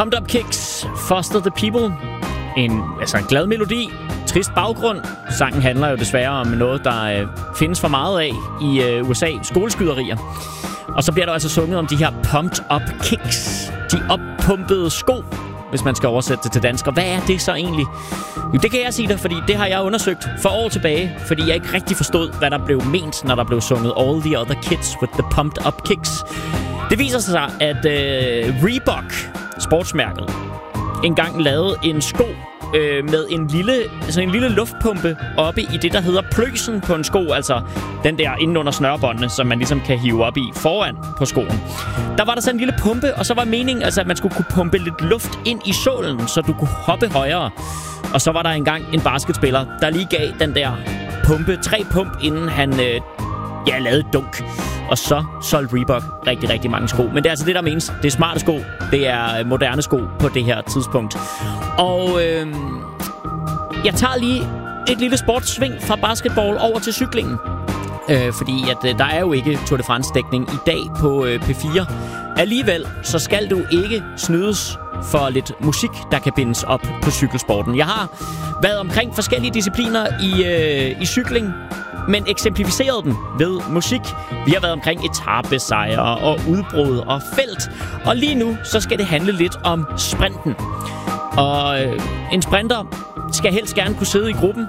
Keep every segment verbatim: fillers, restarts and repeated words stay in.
Pumped Up Kicks, Foster the People. En, altså en glad melodi, trist baggrund. Sangen handler jo desværre om noget, der øh, findes for meget af i øh, U S A. Skoleskyderier. Og så bliver der altså sunget om de her Pumped Up Kicks. De oppumpede sko, hvis man skal oversætte det til dansk. Og hvad er det så egentlig? Jo, det kan jeg sige dig, fordi det har jeg undersøgt for år tilbage. Fordi jeg ikke rigtig forstod, hvad der blev ment, når der blev sunget All the Other Kids with the Pumped Up Kicks. Det viser sig, at øh, Reebok, sportsmærket, engang lavede en sko øh, med en lille, altså en lille luftpumpe oppe i det, der hedder pløsen på en sko. Altså den der inde under snørebåndene, som man ligesom kan hive op i foran på skoen. Der var der så en lille pumpe, og så var meningen, altså, at man skulle kunne pumpe lidt luft ind i sålen, så du kunne hoppe højere. Og så var der engang en basketspiller, der lige gav den der pumpe, tre pump, inden han øh, ja, lavede et dunk. Og så solgte Reebok rigtig, rigtig mange sko. Men det er altså det, der menes. Det er smarte sko. Det er moderne sko på det her tidspunkt. Og øh, jeg tager lige et lille sportssving fra basketball over til cyklingen. Øh, fordi at, øh, der er jo ikke Tour de France-dækning i dag på øh, P fire. Alligevel så skal du ikke snydes for lidt musik, der kan bindes op på cykelsporten. Jeg har været omkring forskellige discipliner i, øh, i cykling, men eksemplificeret den ved musik. Vi har været omkring etapesejre og udbrud og felt. Og lige nu, så skal det handle lidt om sprinten. Og øh, en sprinter skal helst gerne kunne sidde i gruppen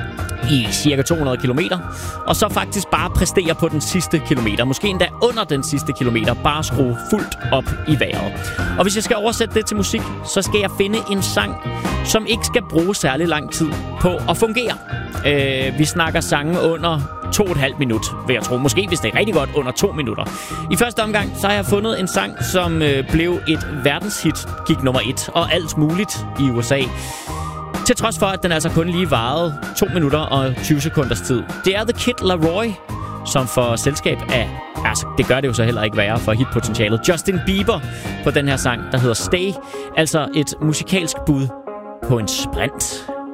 i cirka to hundrede kilometer, og så faktisk bare præstere på den sidste kilometer. Måske endda under den sidste kilometer. Bare skrue fuldt op i vejret. Og hvis jeg skal oversætte det til musik, så skal jeg finde en sang, som ikke skal bruge særlig lang tid på at fungere. Øh, vi snakker sange under to og et halvt minut, vil jeg tro. Måske, hvis det er rigtig godt, under to minutter. I første omgang, så har jeg fundet en sang, som øh, blev et verdenshit, gik nummer et, og alt muligt i U S A. Til trods for, at den altså kun lige varede to minutter og tyve sekunders tid. Det er The Kid Laroi, som får selskab af, altså det gør det jo så heller ikke værre for hitpotentialet, Justin Bieber på den her sang, der hedder Stay. Altså et musikalsk bud på en sprint.